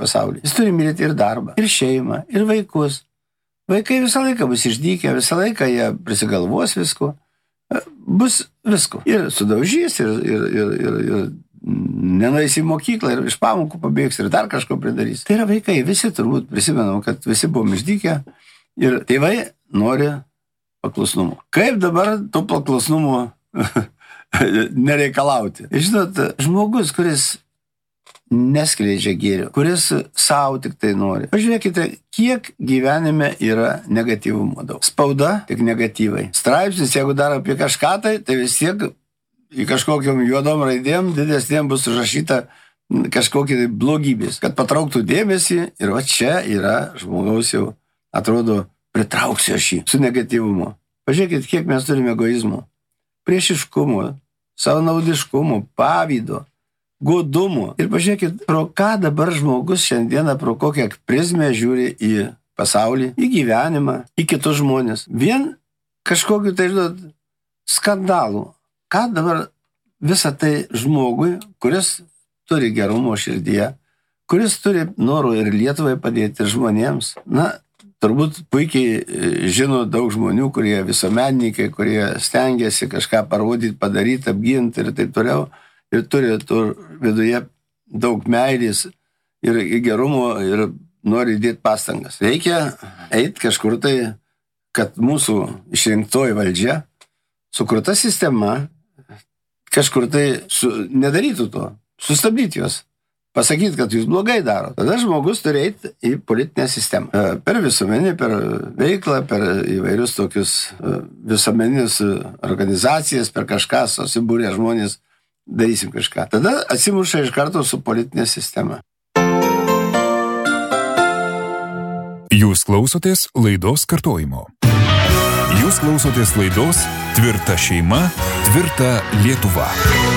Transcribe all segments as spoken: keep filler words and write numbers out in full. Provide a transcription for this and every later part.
pasaulyje. Jis turi mylėti ir darbą, ir šeimą, ir vaikus. Vaikai visą laiką bus išdykę, visą laiką jie prisigalvos visko. Bus visko. Ir sudaužys, ir, ir, ir, ir, ir nenueis į mokyklą, ir iš pamokų pabėgs, ir dar kažko pridarys. Tai yra vaikai, visi turbūt prisimenam, kad visi buvom išdykę ir tėvai nori paklusnumo. Kaip dabar to paklusnumo nereikalauti? Žinot, žmogus, kuris neskleidžia gėrio, kuris savo tik tai nori. Pažiūrėkite, kiek gyvenime yra negatyvumo daug. Spauda tik negatyvai. Straipsnis, jeigu dar apie kažką tai, tai vis tiek į kažkokiam juodom raidėm didesnėm bus užrašyta kažkokie tai blogybės, kad patrauktų dėmesį ir va čia yra žmogaus jau, atrodo, pritrauksiu aš jį su negatyvumu. Pažiūrėkit, kiek mes turime egoizmo, priešiškumo, savanaudiškumo, pavydo, godumo. Ir pažiūrėkit, pro ką dabar žmogus šiandieną, pro kokią prizmę žiūri į pasaulį, į gyvenimą, į kitus žmonės. Vien kažkokiu tai, žinot, skandalų. Ką dabar visą tai žmogui, kuris turi gerumo širdyje, kuris turi norų ir Lietuvai padėti, ir žmonėms. Na, turbūt puikiai žino daug žmonių, kurie visuomenininkai, kurie stengiasi kažką parodyti, padaryti, apginti ir taip toliau. Ir turi tur viduje daug meilės ir gerumo ir nori dėti pastangas. Reikia eiti kažkur tai, kad mūsų išrinktoji valdžia, sukurta sistema, kažkur tai su, nedarytų to, sustabdyti juos, pasakyti, kad jūs blogai daro. Tada žmogus turi eiti į politinę sistemą. Per visuomenį, per veiklą, per įvairius tokius visuomeninius organizacijas, per kažką susibūrė žmonės, darysim kažką. Tada atsimuša iš karto su politinė sistema. Jūs klausotės laidos kartojimo. Jūs klausotės laidos Tvirta šeima, tvirta Lietuva.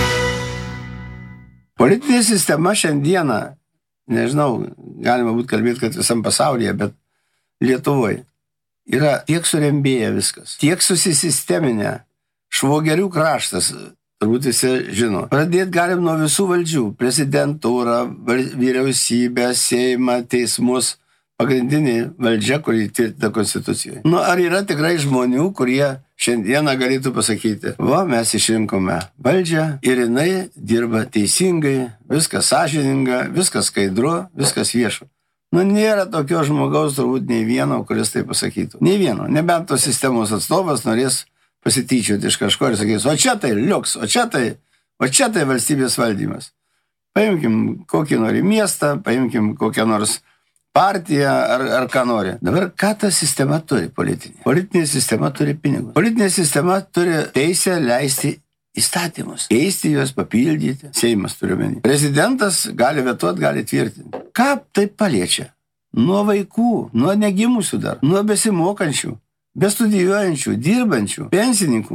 Politinė sistema šiandieną, nežinau, galima būt kalbėti, kad visam pasaulyje, bet Lietuvoje yra tiek surembėję viskas, tiek susisisteminę, švogerių kraštas, turbūt visi žino. Pradėti galim nuo visų valdžių. Prezidentūrą, vyriausybę, Seimą, teismus. Pagrindinė valdžia, kuri tvirtina Konstitucijoje. Nu, ar yra tikrai žmonių, kurie šiandieną galėtų pasakyti, va, mes išrinkome valdžią ir jinai dirba teisingai, viskas sąžininga, viskas skaidru, viskas viešu. Nu, nėra tokio žmogaus turbūt nei vieno, kuris tai pasakytų. Nei vieno. Nebent tos sistemos atstovas norės pasityčioti iš kažko ir sakys, o čia tai liuks, o čia tai, o čia tai valstybės valdymas. Paimkim kokį nori miestą, paimkim kokią nors partiją ar, ar ką nori. Dabar ką ta sistema turi politinė? Politinė sistema turi pinigus. Politinė sistema turi teisę leisti įstatymus, keisti juos, papildyti. Seimas turi menį. Prezidentas gali vetuoti, gali tvirtinti. Ką tai paliečia? Nuo vaikų, nuo negimusių dar, nuo besimokančių, bestudijuojančių, dirbančių, pensininkų.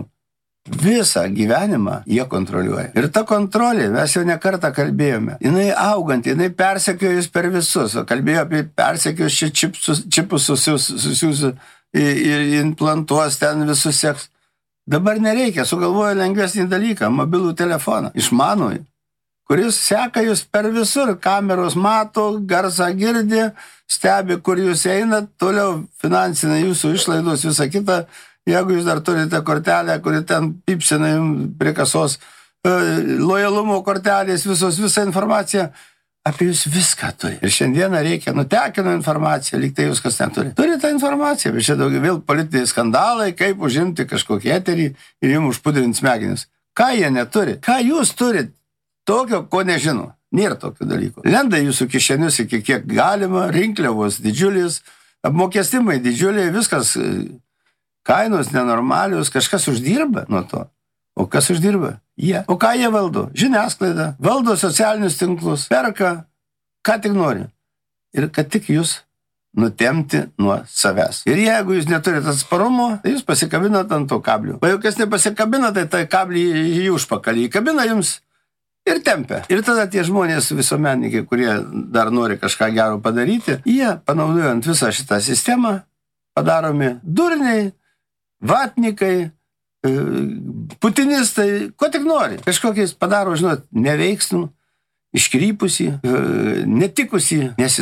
Visą gyvenimą jie kontroliuoja. Ir ta kontrolė, mes jau ne kartą kalbėjome, jinai augant, jinai persekiojus per visus. Kalbėjo apie persekiojus čia čipsus, čipus susius ir implantuos ten visus seks. Dabar nereikia, sugalvojo lengvesnį dalyką, mobilų telefoną, išmanųjį, kuris seka jūs per visur, kameros mato, garsą girdi, stebi, kur jūs einat, toliau finansinė jūsų išlaidos, visą kitą. Jeigu jūs dar turite kortelę, kuri ten pipsina prie kasos, lojalumo kortelės, visos, visą informaciją, apie jūs viską turi. Ir šiandieną reikia, nutekino informaciją, lyg tai jūs kas neturi. Turi tą informaciją, bet čia daugiau vėl politiniai skandalai, kaip užimti kažkokį eterį ir jums užpudrinti smegenis. Ką jie neturi? Ką jūs turit tokio, ko nežino? Nėra tokio dalyko. Lenda jūsų kišenius iki kiek galima, rinkliavos didžiulis, apmokestimai didžiuliai, viskas, kainos nenormalios, kažkas uždirba nuo to. O kas uždirba? Jie. O ką jie valdo? Žiniasklaida, valdo socialinius tinklus, perka, ką tik nori. Ir kad tik jūs nutemti nuo savęs. Ir jeigu jūs neturite atsparumo, tai jūs pasikabinat ant to kablių. O jau kas nepasikabina, tai tai kablį į užpakalį įkabina jums ir tempia. Ir tada tie žmonės visuomenininkai, kurie dar nori kažką gero padaryti, jie, panaudojant visą šitą sistemą, padaromi durniai, vatnikai, putinistai, ko tik nori. Kažkokiais padaro, žinot, neveiksnų, iškrypusį, netikusį, nes